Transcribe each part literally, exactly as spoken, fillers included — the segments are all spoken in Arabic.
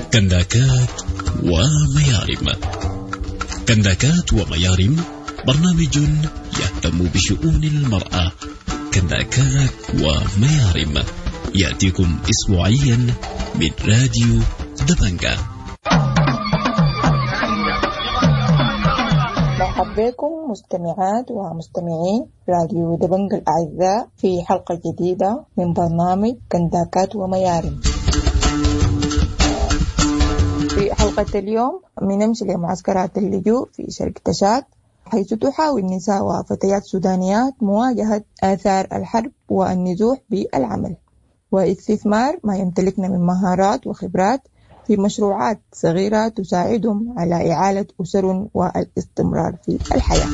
كنداكات وميارم. كنداكات وميارم برنامج يهتم بشؤون المرأة. كنداكات وميارم يأتيكم أسبوعيا من راديو دبنجة. مرحبا بكم مستمعات ومستمعين راديو دبنجة الأعزاء في حلقة جديدة من برنامج كنداكات وميارم. في حلقة اليوم بنمشي لمعسكرات اللجوء في شرق تشاد، حيث تحاول نساء وفتيات سودانيات مواجهة آثار الحرب والنزوح بالعمل واستثمار ما يمتلكنا من مهارات وخبرات في مشروعات صغيرة تساعدهم على إعالة أسر والاستمرار في الحياة.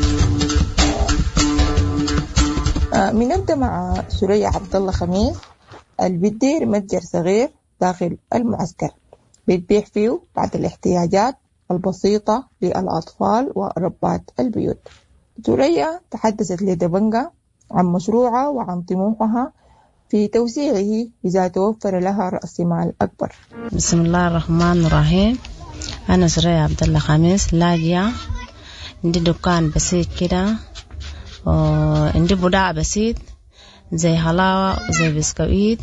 بنبدأ مع سوريا عبد الله خميس اللي بتدير متجر صغير داخل المعسكر بتبيع فيه بعض الاحتياجات البسيطة للأطفال وربات البيوت. سوريا تحدثت لدبنجة عن مشروعها وعن طموحها في توسيعه إذا توفر لها رأس مال أكبر. بسم الله الرحمن الرحيم. أنا سوريا عبد الله خميس لاجئة، عندي دكان بسيط كده وعندي بضاعة بسيط زي حلاوة زي بسكويت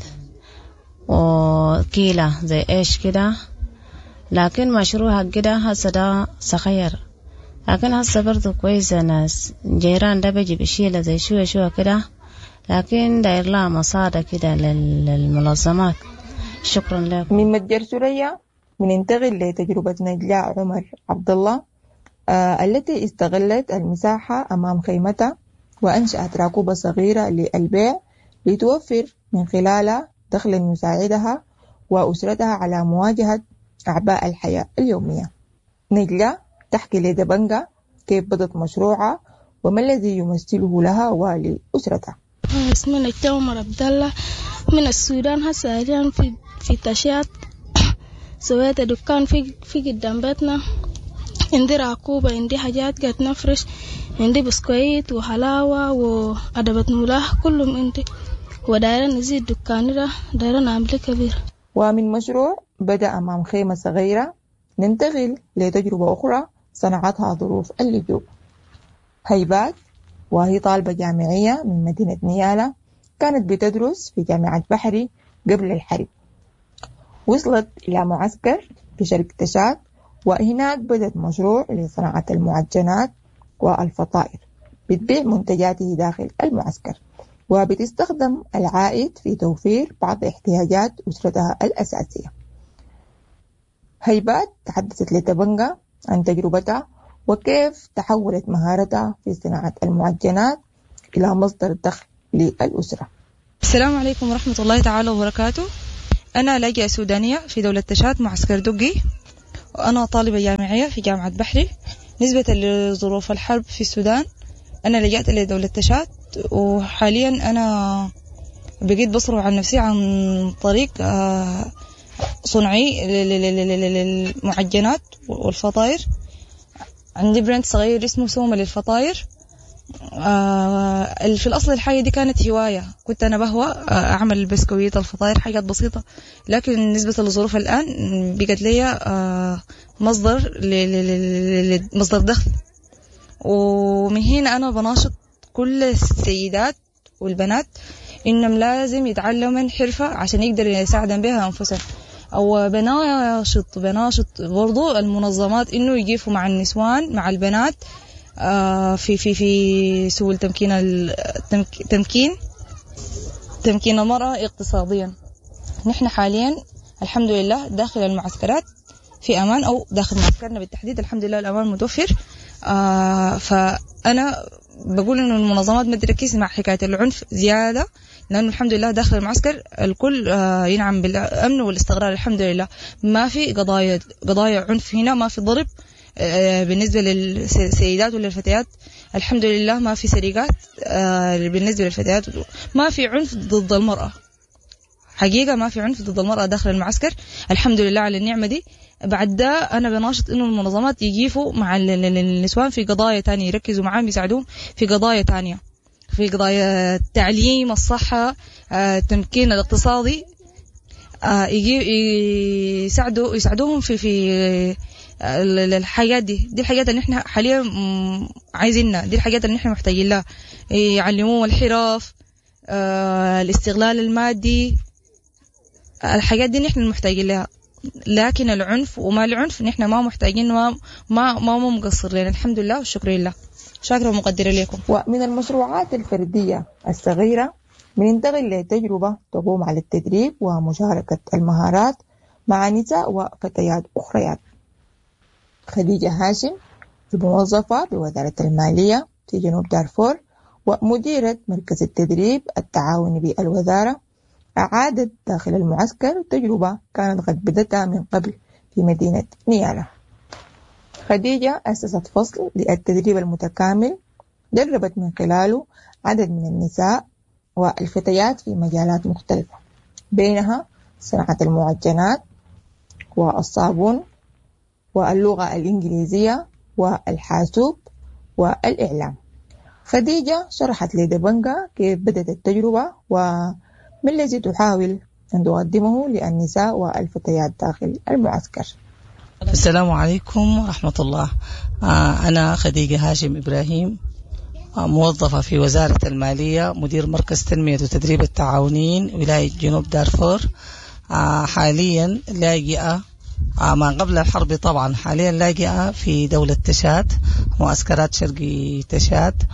وكيلة زي إيش كده، لكن مشروعها كده هسه ده صغير، لكن هسه برضو كويسة. ناس جيران ده بيجي بشيلة زي شوية شوية كده، لكن داير لها مصادة كده للمنظمات. شكرا لكم. من متجر سوريا بننتقل لتجربة نجلاء عمر عبد الله آه التي استغلت المساحة أمام خيمتها وأنشأت راكوبة صغيرة للبيع لتوفر من خلالها دخلا يساعدها وأسرتها على مواجهة أعباء الحياة اليومية. نجلاء تحكي لدبنجة كيف بدأت مشروعها وما الذي يمثله لها ولأسرتها. اسمي نجلاء عمر عبد الله من السودان، هسه حاليا في في تشاد. سويت دكان في في قدام بيتنا، عندي راكوبة، عندي حاجات قاعد نفرش، عندي بسكويت وحلاوة وأدبة ملاح كلهم عندي، ودايرة نزيد دكاني ده، دايرة نعمل كبير. ومن مشروع بدأ أمام خيمة صغيرة ننتقل لتجربة أخرى صنعتها ظروف اللجوء. هيبات وهي طالبة جامعية من مدينة نيالا، كانت بتدرس في جامعة بحري قبل الحرب. وصلت إلى معسكر في شرق تشاد، وهناك بدأت مشروع لصناعة المعجنات والفطائر، بتبيع منتجاته داخل المعسكر وبتستخدم العائد في توفير بعض احتياجات أسرتها الأساسية. هيبات تحدثت لتبنجة عن تجربتها وكيف تحولت مهارتها في صناعة المعجنات إلى مصدر دخل للأسرة. السلام عليكم ورحمة الله تعالى وبركاته. أنا لاجئة سودانية في دولة تشاد معسكر دقي، وأنا طالبة جامعية في جامعة بحري. نسبة لظروف الحرب في السودان أنا لجأت لدولة تشاد، وحاليا أنا بقيت بصرف عن نفسي عن طريق صنعي للمعجنات والفطائر. عندي براند صغير اسمه سومة للفطائر. في الأصل الحاجة دي كانت هواية، كنت أنا بهوى أعمل البسكويت الفطائر حاجات بسيطة، لكن نسبة للظروف الآن بقت لي مصدر مصدر دخل. ومن هنا أنا بناشط كل السيدات والبنات إنهم لازم يتعلموا حرفة عشان يقدروا يساعدوا بها أنفسهم، أو بناشط بناشط برضو المنظمات إنه يجيفوا مع النسوان مع البنات في في في سبل تمكين التمكين تمكين المرأة اقتصاديا. نحن حاليا الحمد لله داخل المعسكرات في أمان، أو داخل معسكرنا بالتحديد الحمد لله الأمان متوفر. آه فأنا بقول إنه المنظمات ما تركز مع حكاية العنف زيادة، لأنه الحمد لله داخل المعسكر الكل آه ينعم بالأمن والاستقرار الحمد لله. ما في قضايا قضايا عنف هنا، ما في ضرب آه بالنسبة للسيدات وللفتيات الحمد لله، ما في سرقات آه بالنسبة للفتيات، ما في عنف ضد المرأة حقيقة، ما في عنف ضد المرأة داخل المعسكر الحمد لله على النعمة دي. بعد ده أنا بناشط إنه المنظمات يجيفوا مع النسوان في قضايا تانية، يركزوا معاهم يساعدوهم في قضايا تانية، في قضايا التعليم، الصحة، التمكين الاقتصادي. يجي يساعدوا يساعدوهم في في الحاجات دي دي الحاجات اللي احنا حاليا عايزينها، دي الحاجات اللي احنا محتاجين لها. يعلموهم الحرف، الاستغلال المادي، الحاجات دي نحن محتاجين لها. لكن العنف وما العنف نحن ما محتاجين وما ما ما مقصر لنا. الحمد لله والشكر لله. شاكرة ومقدرة لكم. ومن المشروعات الفردية الصغيرة بننتقل لتجربة تقوم على التدريب ومشاركة المهارات مع نساء وفتيات أخريات. خديجة هاشم موظفة بوزارة المالية في جنوب دارفور ومديرة مركز التدريب التعاوني بالوزارة، أعادت داخل المعسكر تجربة كانت قد بدتها من قبل في مدينة نيالا. خديجة أسست فصل للتدريب المتكامل دربت من خلاله عدد من النساء والفتيات في مجالات مختلفة، بينها صناعة المعجنات والصابون واللغة الإنجليزية والحاسوب والإعلام. خديجة شرحت لدبنجا كيف بدأت التجربة وما الذي تحاول أن تقدمه للنساء والفتيات داخل المعسكر. السلام عليكم ورحمة الله. أنا خديجة هاشم إبراهيم، موظفة في وزارة المالية، مدير مركز تنمية وتدريب التعاونيين ولاية جنوب دارفور. حاليا لاجئة ما قبل الحرب، طبعا حاليا لاجئة في دولة تشاد، معسكرات شرقي تشاد،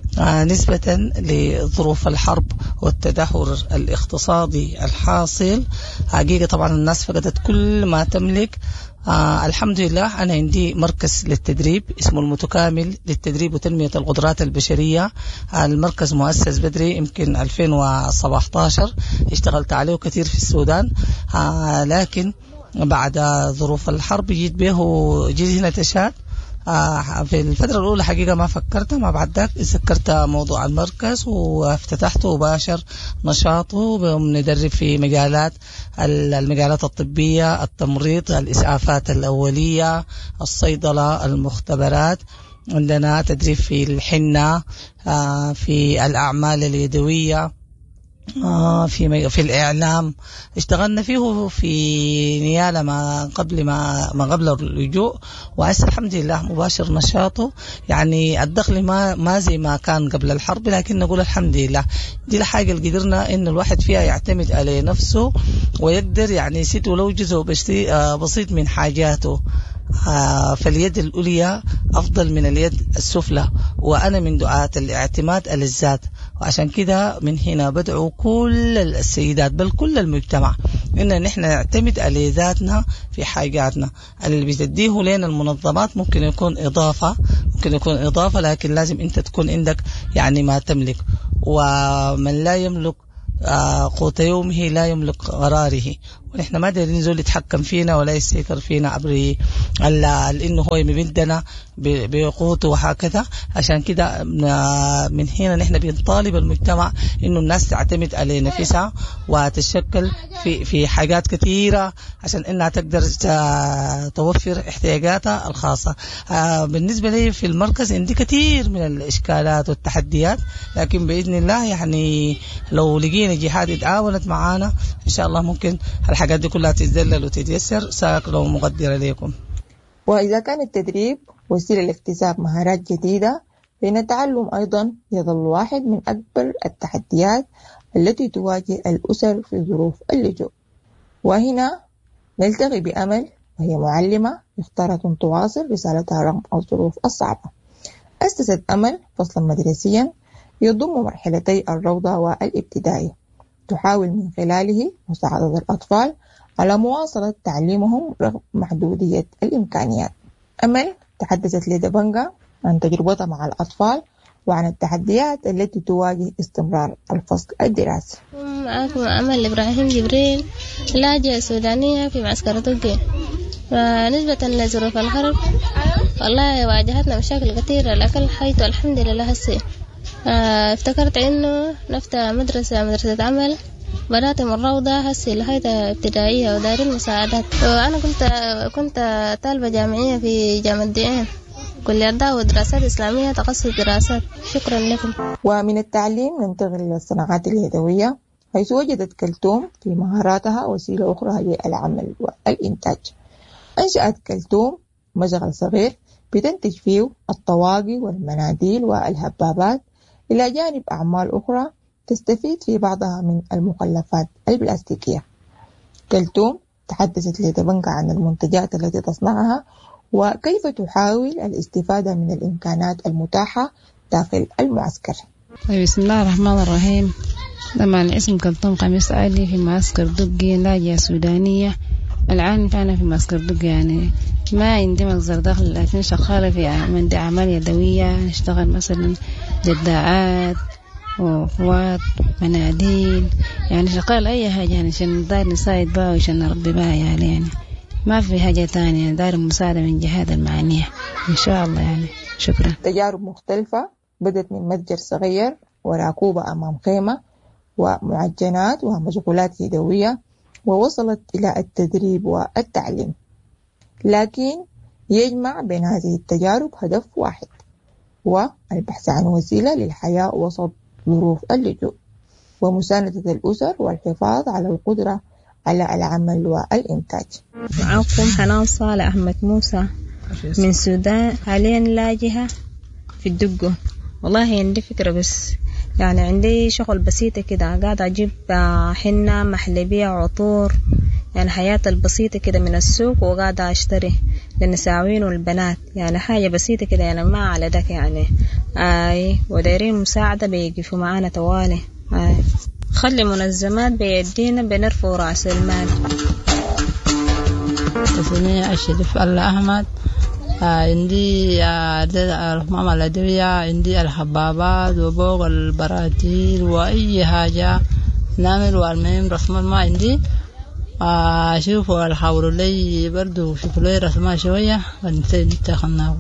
نسبة لظروف الحرب والتدهور الاقتصادي الحاصل. حقيقة طبعا الناس فقدت كل ما تملك. آه الحمد لله أنا عندي مركز للتدريب اسمه المتكامل للتدريب وتنمية القدرات البشرية. المركز مؤسس بدري يمكن ألفين وسبعة عشر، اشتغلت عليه كثير في السودان، آه لكن بعد ظروف الحرب جيت به جيت هنا تشاد. آه في الفترة الأولى حقيقة ما فكرت، ما بعد ذاك سكرت موضوع المركز وافتتحته وباشر نشاطه. بندرب في مجالات المجالات الطبية، التمريض، الإسعافات الأولية، الصيدلة، المختبرات. عندنا تدريب في الحنة، آه في الأعمال اليدوية، آه في في الإعلام. اشتغلنا فيه في نيالا ما قبل ما ما قبل اللجوء، وهسه الحمد لله مباشر نشاطه. يعني الدخل ما ما زي ما كان قبل الحرب، لكن نقول الحمد لله. دي الحاجة اللي قدرنا إن الواحد فيها يعتمد على نفسه ويقدر يعني يسد ولو جزء بسيط من حاجاته. آه فاليد الأولية أفضل من اليد السفلى، وأنا من دعاة الاعتماد على الذات. وعشان كده من هنا بدعو كل السيدات بل كل المجتمع إن نحن نعتمد على ذاتنا في حاجاتنا. اللي بتديه لنا المنظمات ممكن يكون إضافة ممكن يكون إضافة لكن لازم أنت تكون عندك يعني ما تملك. ومن لا يملك قوت يومه لا يملك قراره. ونحن ما دايرين نزول يتحكم فينا ولا يسيطر فينا عبر لأنه هو يمدنا بقوته وهكذا. عشان كده من هنا نحن بنطالب المجتمع إنه الناس تعتمد على نفسها وتتشكل في في حاجات كثيرة عشان إنها تقدر توفر احتياجاتها الخاصة. بالنسبة لي في المركز عندي كثير من الإشكالات والتحديات، لكن بإذن الله يعني لو لقينا جهات اتعاونت معانا إن شاء الله ممكن الحاجات دي كلها تتذلل وتتيسر. ساكرة ومقدرة لكم. وإذا كان التدريب وسيلة لاكتساب مهارات جديدة، فإن التعلم أيضا يظل واحد من أكبر التحديات التي تواجه الأسر في ظروف اللجوء. وهنا نلتقي بأمل، وهي معلمة اختارت أن تواصل رسالتها رغم الظروف الصعبة. أسست أمل فصلا مدرسيا يضم مرحلتي الروضة والابتدائي، تحاول من خلاله مساعدة الأطفال على مواصلة تعليمهم رغم محدودية الإمكانيات. أمل تحدثت لدبنجا عن تجربتها مع الأطفال وعن التحديات التي تواجه استمرار الفصل الدراسي. معكم أمل إبراهيم جبريل، لاجئة سودانية في معسكر تركيا. فنسبة لظروف الحرب والله واجهتنا مشاكل كثيرة، لكن حيث الحمد لله هسه افتكرت إنه نفتح مدرسة مدرسة عمل، بدأت من روضة هسه لغاية ابتدائية ودار المساعدات. وأنا كنت كنت طالبة جامعية في جامعة ديان، كلية دعوة ودراسات إسلامية، تخصص دراسات. شكرا لكم. ومن التعليم ننتقل للصناعات اليدوية، حيث وجدت كلثوم في مهاراتها وسيلة أخرى للعمل والإنتاج. أنشأت كلثوم مشغل صغير بتنتج فيه الطواقي والمناديل والهبابات، إلى جانب أعمال أخرى تستفيد في بعضها من المخلفات البلاستيكية. كلثوم تحدثت لدبنجة عن المنتجات التي تصنعها وكيف تحاول الاستفادة من الإمكانات المتاحة داخل المعسكر. بسم الله الرحمن الرحيم. طبعا اسم كلثوم قميص آلي في معسكر دقي لاجئة سودانية. الآن أنا في معسكر دقي، يعني ما عندي مصدر دخل، لكن شغالة في عندي أعمال يدوية، نشتغل مثلا جداعات وأخوات مناديل، يعني شغال أي حاجة يعني عشان داير نساعد بها وعشان نربي بها يعني, يعني ما في حاجة تانية، داير مساعدة من جهات المعنية إن شاء الله يعني. شكرا. تجارب مختلفة بدت من متجر صغير وراكوبة أمام خيمة ومعجنات ومشغولات يدوية، ووصلت إلى التدريب والتعليم. لكن يجمع بين هذه التجارب هدف واحد، والبحث عن وسيلة للحياة وسط ظروف اللجوء ومساندة الأسر والحفاظ على القدرة على العمل والإنتاج. معكم حنان صالح أحمد موسى من السودان، حاليا لاجئة في الدقة. والله عندي فكرة، بس يعني عندي شغل بسيطة كده، قاعدة أجيب حنة محلبية عطور، يعني حياة البسيطة كده من السوق، وقاعدة أشتري للنساوين والبنات، يعني حاجة بسيطة كده، يعني ما على دك يعني. آي ودايرين مساعدة بيقفوا معانا توالي. آي خلي منظمات بيدينا بنرفع رأس المال. اسمي الشريف الله أحمد. عندي ماما الأدوية، عندي الحبابات وبوق البراتيل وأي حاجة نعمل، والمهم رسم ما عندي. شوفوا الحاولوا لي برضو، شوفوا لي رسمها شوية ونتخلنا.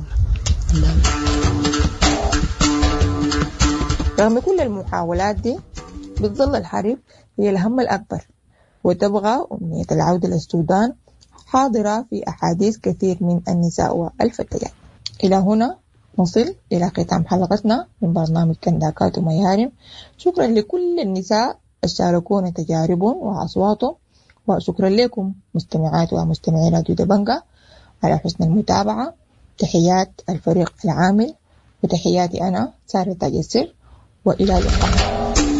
رغم كل المحاولات دي بتظل الحرب هي الهم الأكبر، وتبغى أمنية العودة للسودان حاضرة في أحاديث كثير من النساء والفتيات. إلى هنا نصل إلى ختام حلقتنا من برنامج كنداكات وميارم. شكرا لكل النساء الشاركون تجاربهم وأصواتهم، وشكرا لكم مستمعات ومستمعي راديو دبنجة على حسن المتابعة. تحيات الفريق العامل وتحياتي أنا سارة تاج السر، وإلى اللقاء.